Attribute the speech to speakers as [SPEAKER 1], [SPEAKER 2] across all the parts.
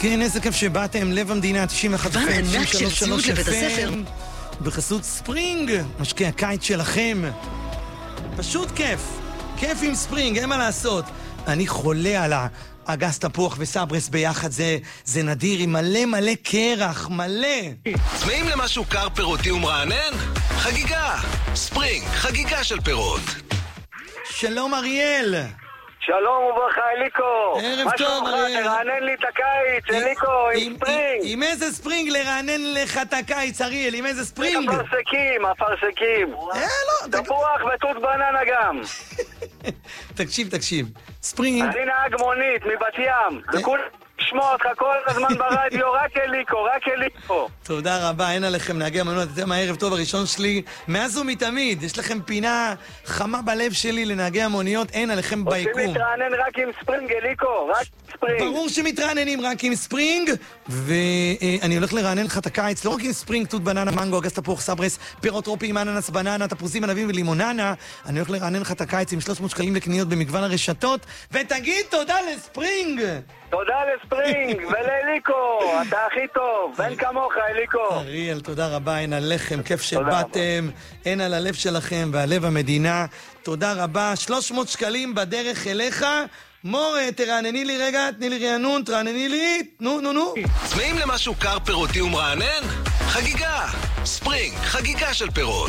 [SPEAKER 1] כן, איזה כיף שבאתם, לב המדינה, 91
[SPEAKER 2] ענק של ציוד לבית הספר.
[SPEAKER 1] בחסות ספרינג, משקי הקיץ שלכם. פשוט כיף. כיף עם ספרינג, אין מה לעשות. אני חולה על אגס תפוח וסברס ביחד, זה נדיר עם מלא קרח, מלא.
[SPEAKER 3] צמאים למשהו קר פירותי ומרענן? חגיגה. ספרינג, חגיגה של פירות.
[SPEAKER 1] שלום אריאל.
[SPEAKER 4] שלום וברכה אליקו.
[SPEAKER 1] ערב טוב אריאל.
[SPEAKER 4] תרענן לי את הקיץ אליקו, עם ספרינג.
[SPEAKER 1] עם איזה ספרינג לרענן לך את הקיץ אריאל? עם איזה ספרינג?
[SPEAKER 4] הפרסקים.
[SPEAKER 1] לא.
[SPEAKER 4] תפוח ותות בננה גם.
[SPEAKER 1] תקשיב. ספרינג.
[SPEAKER 4] אני נהג מונית מבת ים. וכול לשמוע אותך כל הזמן ברדיו, רק אליקו.
[SPEAKER 1] תודה רבה, אין עליכם נהגי המוניות. אתם הערב טוב הראשון שלי מאז ומתמיד. יש לכם פינה חמה בלב שלי לנהגי המוניות, אין עליכם ביקום.
[SPEAKER 4] רוצים להתרענן רק עם ספרינג אליקו, רק ספרינג.
[SPEAKER 1] ברור שמתרעננים רק עם ספרינג, ואני הולך לרענן לך את הקיץ, לא רק עם ספרינג, תות בננה, מנגו, אגס תפוח, סברס, פירות טרופיים, אננס, בננה, תפוזים, ענבים ולימוננה. אני הולך לרענן לך את הקיץ עם 300 שקלים לקניות במגוון הרשתות, ותגיד תודה לספרינג.
[SPEAKER 4] תודה לספרינג ולאליקו, אתה הכי טוב, אין כמוך אליקו.
[SPEAKER 1] אריאל, תודה רבה, אין עליכם, כיף שבאתם, אין על הלב שלכם ועל לב המדינה. תודה רבה, 300 שקלים בדרך אליך. מור, תרענני לי רגע, תני לי רענון, תרענני לי, נו.
[SPEAKER 3] צמאים למשהו קר פירותי ומרענן? חגיגה. ספרינג, חגיגה של פירות.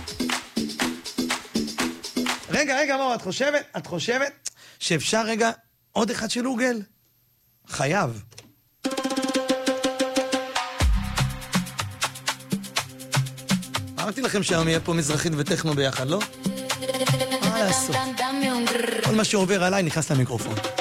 [SPEAKER 1] רגע, מור, את חושבת שאפשר רגע עוד אחד של אוגל? חייב. אמרתי לכם שהיום יהיה פה מזרחית וטכנו ביחד, לא? מה לעשות? כל מה שעובר עליי נכנס למיקרופון.